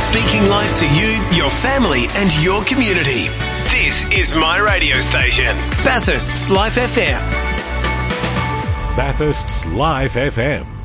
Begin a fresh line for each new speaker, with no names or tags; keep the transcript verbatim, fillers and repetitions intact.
Speaking life to you, your family and your community. This is my radio station, Bathurst's Life F M.
Bathurst's Life F M.